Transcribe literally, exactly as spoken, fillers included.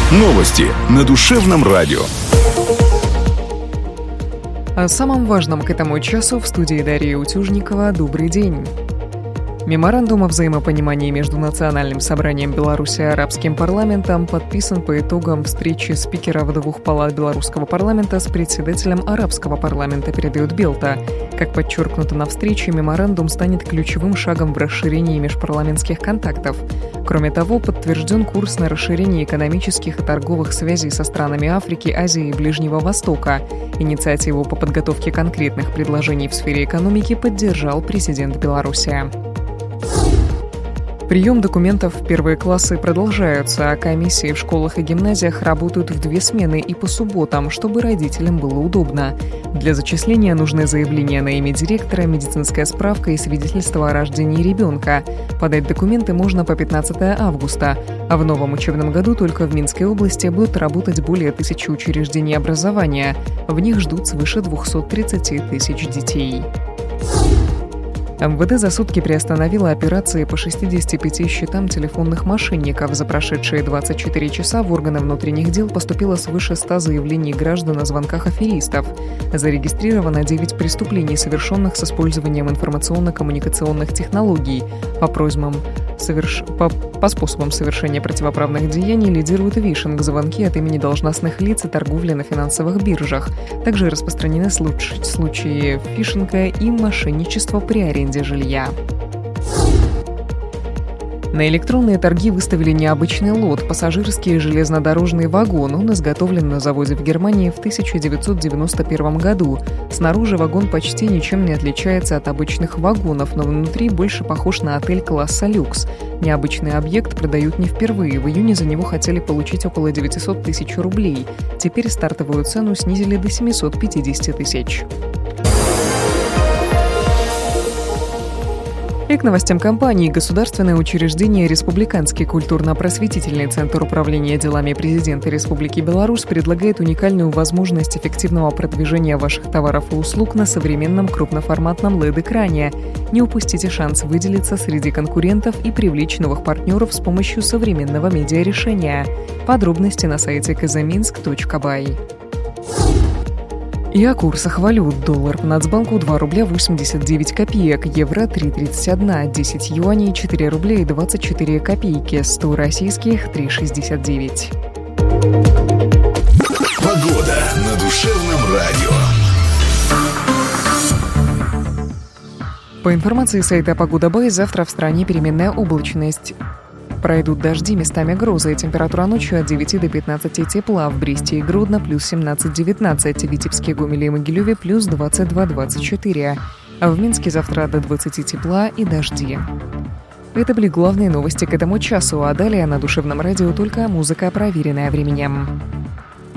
Новости на душевном радио. О самом важном к этому часу в студии Дарья Утюжникова. Добрый день. Меморандум о взаимопонимании между Национальным собранием Беларуси и Арабским парламентом подписан по итогам встречи спикеров двух палат белорусского парламента с председателем Арабского парламента, передает Белта. Как подчеркнуто на встрече, меморандум станет ключевым шагом в расширении межпарламентских контактов. Кроме того, подтвержден курс на расширение экономических и торговых связей со странами Африки, Азии и Ближнего Востока. Инициативу по подготовке конкретных предложений в сфере экономики поддержал президент Беларуси. Прием документов в первые классы продолжаются, а комиссии в школах и гимназиях работают в две смены и по субботам, чтобы родителям было удобно. Для зачисления нужны заявление на имя директора, медицинская справка и свидетельство о рождении ребенка. Подать документы можно по пятнадцатого августа, а в новом учебном году только в Минской области будут работать более тысячи учреждений образования. В них ждут свыше двести тридцать тысяч детей. эм вэ дэ за сутки приостановила операции по шестидесяти пяти счетам телефонных мошенников. За прошедшие двадцать четыре часа в органы внутренних дел поступило свыше ста заявлений граждан о звонках аферистов. Зарегистрировано девять преступлений, совершенных с использованием информационно-коммуникационных технологий. По просьбам соверш... по... по способам совершения противоправных деяний лидирует фишинг, звонки от имени должностных лиц и торговля на финансовых биржах. Также распространены случ... случаи фишинга и мошенничества при аренде жилья. На электронные торги выставили необычный лот – пассажирский железнодорожный вагон. Он изготовлен на заводе в Германии в тысяча девятьсот девяносто первом году. Снаружи вагон почти ничем не отличается от обычных вагонов, но внутри больше похож на отель класса люкс. Необычный объект продают не впервые. В июне за него хотели получить около девятьсот тысяч рублей. Теперь стартовую цену снизили до семисот пятидесяти тысяч. И к новостям компании. Государственное учреждение «Республиканский культурно-просветительный центр управления делами президента Республики Беларусь» предлагает уникальную возможность эффективного продвижения ваших товаров и услуг на современном крупноформатном эл и ди-экране. Не упустите шанс выделиться среди конкурентов и привлечь новых партнеров с помощью современного медиарешения. Подробности на сайте казаминск точка бай. И о курсах валют. Доллар по Нацбанку два рубля восемьдесят девять копеек, евро три тридцать один, десять юаней четыре рубля и двадцать четыре копейки, сто российских три шестьдесят девять. Погода на душевном радио. По информации сайта Погода.бай, завтра в стране переменная облачность. Пройдут дожди, местами грозы. Температура ночью от девяти до пятнадцати тепла. В Бресте и Гродно плюс семнадцать-девятнадцать. В Витебске, Гомеле и Могилеве плюс двадцать два - двадцать четыре. А в Минске завтра до двадцати тепла и дожди. Это были главные новости к этому часу. А далее на душевном радио только музыка, проверенная временем.